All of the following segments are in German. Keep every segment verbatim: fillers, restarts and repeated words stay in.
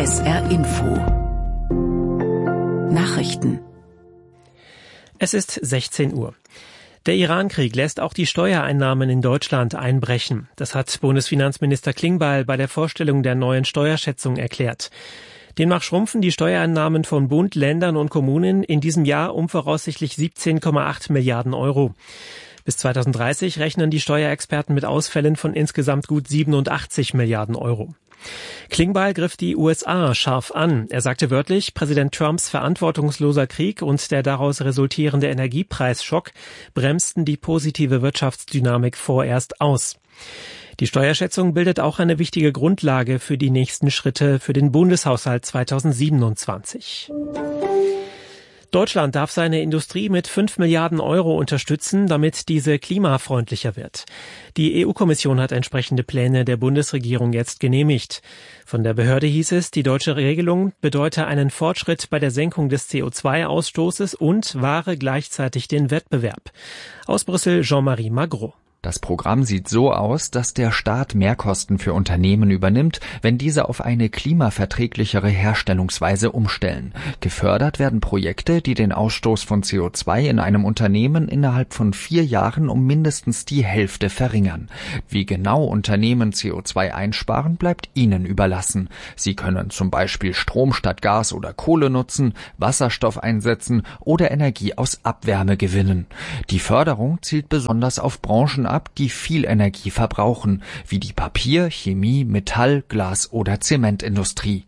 S R Info. Nachrichten. Es ist sechzehn Uhr. Der Iran-Krieg lässt auch die Steuereinnahmen in Deutschland einbrechen. Das hat Bundesfinanzminister Klingbeil bei der Vorstellung der neuen Steuerschätzung erklärt. Demnach schrumpfen die Steuereinnahmen von Bund, Ländern und Kommunen in diesem Jahr um voraussichtlich siebzehn Komma acht Milliarden Euro. Bis zweitausenddreißig rechnen die Steuerexperten mit Ausfällen von insgesamt gut siebenundachtzig Milliarden Euro. Klingbeil griff die U S A scharf an. Er sagte wörtlich, Präsident Trumps verantwortungsloser Krieg und der daraus resultierende Energiepreisschock bremsten die positive Wirtschaftsdynamik vorerst aus. Die Steuerschätzung bildet auch eine wichtige Grundlage für die nächsten Schritte für den Bundeshaushalt zweitausendsiebenundzwanzig. Deutschland darf seine Industrie mit fünf Milliarden Euro unterstützen, damit diese klimafreundlicher wird. Die E U-Kommission hat entsprechende Pläne der Bundesregierung jetzt genehmigt. Von der Behörde hieß es, die deutsche Regelung bedeute einen Fortschritt bei der Senkung des C O zwei Ausstoßes und wahre gleichzeitig den Wettbewerb. Aus Brüssel Jean-Marie Magro. Das Programm sieht so aus, dass der Staat Mehrkosten für Unternehmen übernimmt, wenn diese auf eine klimaverträglichere Herstellungsweise umstellen. Gefördert werden Projekte, die den Ausstoß von C O zwei in einem Unternehmen innerhalb von vier Jahren um mindestens die Hälfte verringern. Wie genau Unternehmen C O zwei einsparen, bleibt ihnen überlassen. Sie können zum Beispiel Strom statt Gas oder Kohle nutzen, Wasserstoff einsetzen oder Energie aus Abwärme gewinnen. Die Förderung zielt besonders auf Branchen ab, die viel Energie verbrauchen, wie die Papier-, Chemie-, Metall-, Glas- oder Zementindustrie.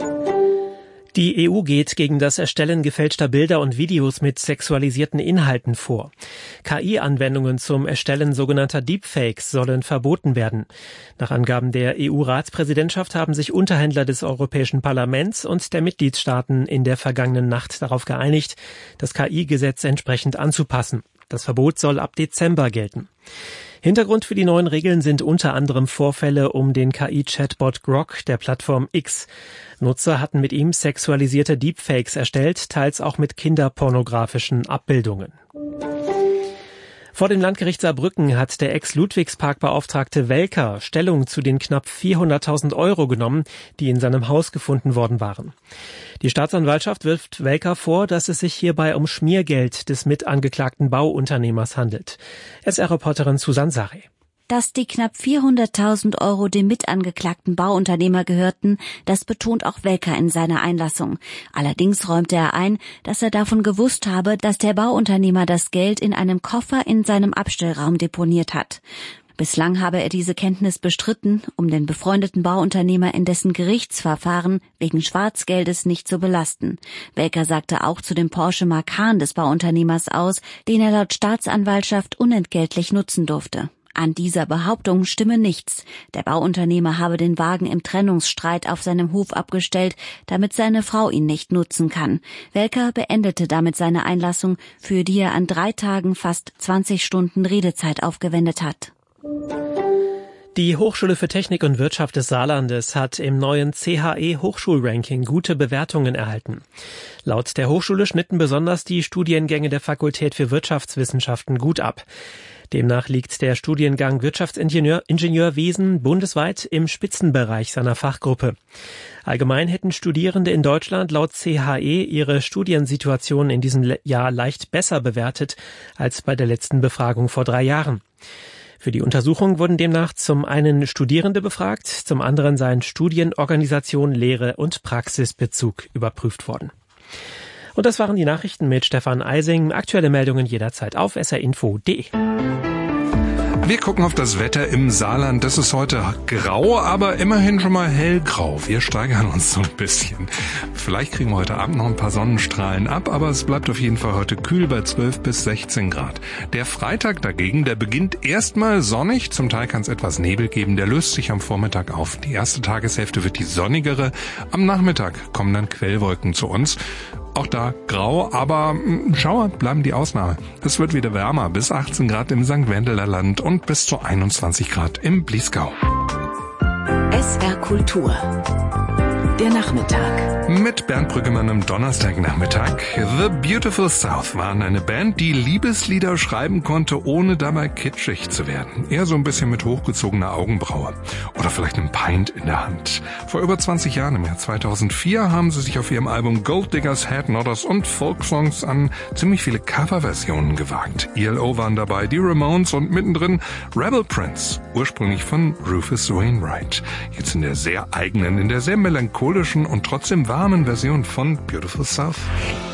Die E U geht gegen das Erstellen gefälschter Bilder und Videos mit sexualisierten Inhalten vor. K I-Anwendungen zum Erstellen sogenannter Deepfakes sollen verboten werden. Nach Angaben der E U-Ratspräsidentschaft haben sich Unterhändler des Europäischen Parlaments und der Mitgliedstaaten in der vergangenen Nacht darauf geeinigt, das K I-Gesetz entsprechend anzupassen. Das Verbot soll ab Dezember gelten. Hintergrund für die neuen Regeln sind unter anderem Vorfälle um den K I-Chatbot Grok der Plattform X. Nutzer hatten mit ihm sexualisierte Deepfakes erstellt, teils auch mit kinderpornografischen Abbildungen. Vor dem Landgericht Saarbrücken hat der Ex-Ludwigspark-Beauftragte Welker Stellung zu den knapp vierhunderttausend Euro genommen, die in seinem Haus gefunden worden waren. Die Staatsanwaltschaft wirft Welker vor, dass es sich hierbei um Schmiergeld des mitangeklagten Bauunternehmers handelt. S R-Reporterin Susanne Sarre. Dass die knapp vierhunderttausend Euro dem mitangeklagten Bauunternehmer gehörten, das betont auch Welker in seiner Einlassung. Allerdings räumte er ein, dass er davon gewusst habe, dass der Bauunternehmer das Geld in einem Koffer in seinem Abstellraum deponiert hat. Bislang habe er diese Kenntnis bestritten, um den befreundeten Bauunternehmer in dessen Gerichtsverfahren wegen Schwarzgeldes nicht zu belasten. Welker sagte auch zu dem Porsche Macan des Bauunternehmers aus, den er laut Staatsanwaltschaft unentgeltlich nutzen durfte. An dieser Behauptung stimme nichts. Der Bauunternehmer habe den Wagen im Trennungsstreit auf seinem Hof abgestellt, damit seine Frau ihn nicht nutzen kann. Welker beendete damit seine Einlassung, für die er an drei Tagen fast zwanzig Stunden Redezeit aufgewendet hat. Die Hochschule für Technik und Wirtschaft des Saarlandes hat im neuen C H E-Hochschulranking gute Bewertungen erhalten. Laut der Hochschule schnitten besonders die Studiengänge der Fakultät für Wirtschaftswissenschaften gut ab. Demnach liegt der Studiengang Wirtschaftsingenieurwesen bundesweit im Spitzenbereich seiner Fachgruppe. Allgemein hätten Studierende in Deutschland laut C H E ihre Studiensituation in diesem Jahr leicht besser bewertet als bei der letzten Befragung vor drei Jahren. Für die Untersuchung wurden demnach zum einen Studierende befragt, zum anderen seien Studienorganisation, Lehre und Praxisbezug überprüft worden. Und das waren die Nachrichten mit Stefan Eising. Aktuelle Meldungen jederzeit auf s r info punkt d e. Wir gucken auf das Wetter im Saarland. Das ist heute grau, aber immerhin schon mal hellgrau. Wir steigern uns so ein bisschen. Vielleicht kriegen wir heute Abend noch ein paar Sonnenstrahlen ab, aber es bleibt auf jeden Fall heute kühl bei zwölf bis sechzehn Grad. Der Freitag dagegen, der beginnt erstmal sonnig. Zum Teil kann es etwas Nebel geben. Der löst sich am Vormittag auf. Die erste Tageshälfte wird die sonnigere. Am Nachmittag kommen dann Quellwolken zu uns. Auch da grau, aber Schauer bleiben die Ausnahme. Es wird wieder wärmer, bis achtzehn Grad im Sankt Wendeler Land und bis zu einundzwanzig Grad im Bliesgau. S R Kultur. der Nachmittag. Mit Bernd Brüggemann am Donnerstagnachmittag. The Beautiful South waren eine Band, die Liebeslieder schreiben konnte, ohne dabei kitschig zu werden. Eher so ein bisschen mit hochgezogener Augenbraue. Oder vielleicht einem Pint in der Hand. Vor über zwanzig Jahren, im Jahr zweitausendvier, haben sie sich auf ihrem Album Gold Diggers, Head Nodders und Folksongs an ziemlich viele Coverversionen gewagt. E L O waren dabei, die Ramones und mittendrin Rebel Prince, ursprünglich von Rufus Wainwright. Jetzt in der sehr eigenen, in der sehr melancholischen und trotzdem warmen Version von Beautiful South.